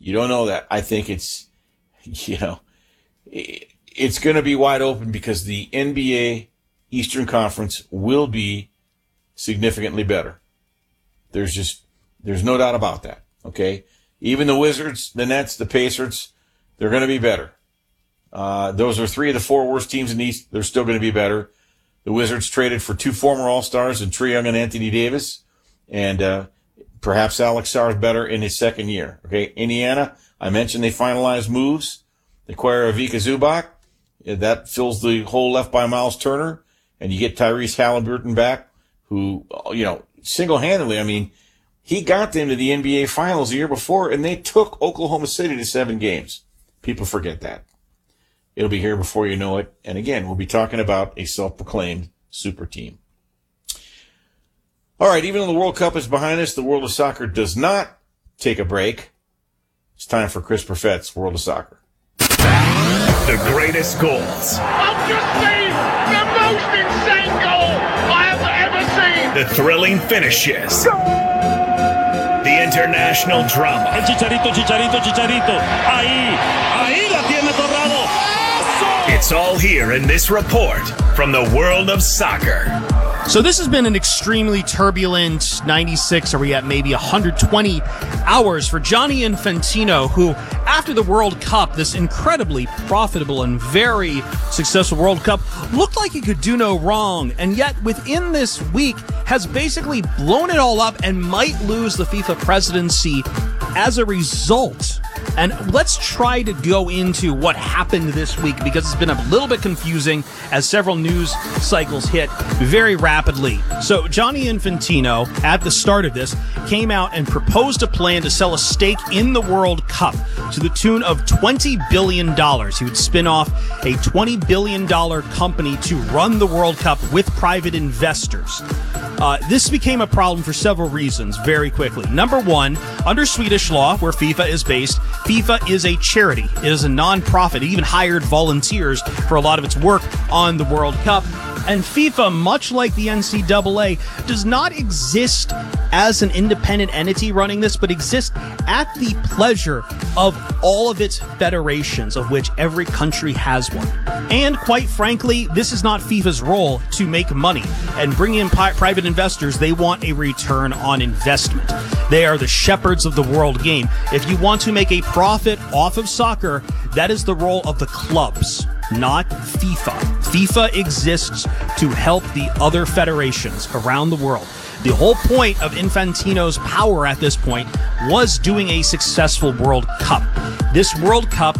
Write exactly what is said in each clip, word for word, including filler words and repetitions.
You don't know that. I think it's, you know, it's going to be wide open because the N B A Eastern Conference will be significantly better. There's just, there's no doubt about that. Okay. Even the Wizards, the Nets, the Pacers, they're going to be better. Uh, those are three of the four worst teams in the East. They're still going to be better. The Wizards traded for two former All-Stars and Trae Young and Anthony Davis. And, uh, perhaps Alex Sarr is better in his second year. Okay. Indiana, I mentioned they finalized moves. They acquire Ivica Zubac. That fills the hole left by Miles Turner. And you get Tyrese Halliburton back, who, you know, single-handedly, I mean, he got them to the N B A Finals the year before, and they took Oklahoma City to seven games. People forget that. It'll be here before you know it. And again, we'll be talking about a self-proclaimed super team. All right, even though the World Cup is behind us, the world of soccer does not take a break. It's time for Chris Perfett's World of Soccer. The greatest goals. I've just seen the most insane goal I have ever seen. The thrilling finishes. The international drama. El Chicharito, Chicharito, Chicharito. Ahí, ahí la tiene Torrado. It's all here in this report from the world of soccer. So this has been an extremely turbulent ninety-six, are we at maybe one hundred twenty hours for Gianni Infantino, who, after the World Cup, this incredibly profitable and very successful World Cup, looked like he could do no wrong, and yet within this week has basically blown it all up and might lose the FIFA presidency as a result. And let's try to go into what happened this week, because it's been a little bit confusing as several news cycles hit very rapidly. So Gianni Infantino, at the start of this, came out and proposed a plan to sell a stake in the World Cup to the tune of twenty billion dollars. He would spin off a twenty billion dollars company to run the World Cup with private investors. Uh, this became a problem for several reasons very quickly. Number one, under Swedish law, where FIFA is based, FIFA is a charity. It is a non-profit. It even hired volunteers for a lot of its work on the World Cup. And FIFA, much like the N C double A, does not exist as an independent entity running this, but exists at the pleasure of all of its federations, of which every country has one. And quite frankly, this is not FIFA's role to make money and bring in pi- private investors. They want a return on investment. They are the shepherds of the world game. If you want to make a profit off of soccer, that is the role of the clubs, not FIFA. FIFA exists to help the other federations around the world. The whole point of Infantino's power at this point was doing a successful World Cup. This World Cup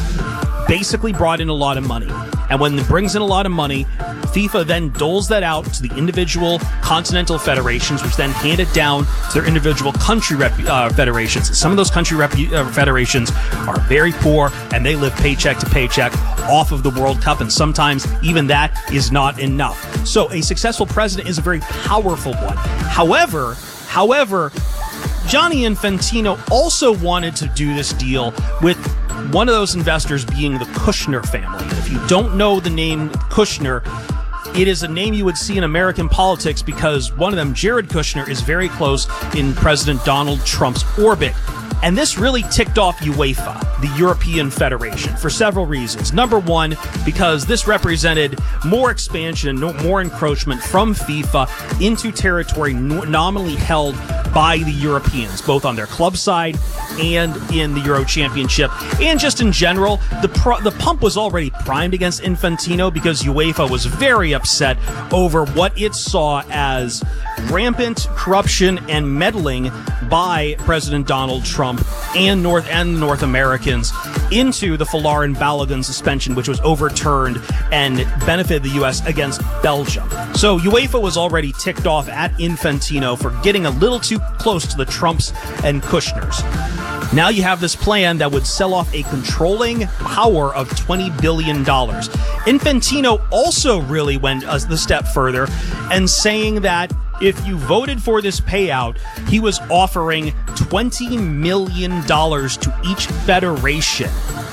basically brought in a lot of money. And when it brings in a lot of money, FIFA then doles that out to the individual continental federations, which then hand it down to their individual country rep, uh, federations. Some of those country rep, uh, federations are very poor, and they live paycheck to paycheck off of the World Cup, and sometimes even that is not enough. So a successful president is a very powerful one. However, however, Gianni Infantino also wanted to do this deal with one of those investors being the Kushner family. If you don't know the name Kushner, it is a name you would see in American politics because one of them, Jared Kushner, is very close in President Donald Trump's orbit. And this really ticked off UEFA, the European Federation, for several reasons. Number one, because this represented more expansion, more encroachment from FIFA into territory nominally held by the Europeans, both on their club side and in the Euro Championship. And just in general, the pro- the pump was already primed against Infantino because UEFA was very upset over what it saw as rampant corruption and meddling by President Donald Trump and North and North Americans into the Folarin Balogun suspension, which was overturned and benefited the U S against Belgium. So UEFA was already ticked off at Infantino for getting a little too close to the Trumps and Kushners. Now you have this plan that would sell off a controlling power of twenty billion dollars. Infantino also really went a step further and saying that if you voted for this payout, he was offering twenty million dollars to each federation.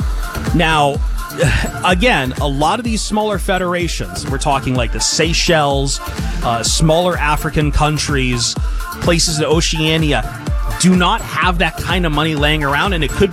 Now, again, a lot of these smaller federations, we're talking like the Seychelles, uh, smaller African countries, places in Oceania, do not have that kind of money laying around, and it could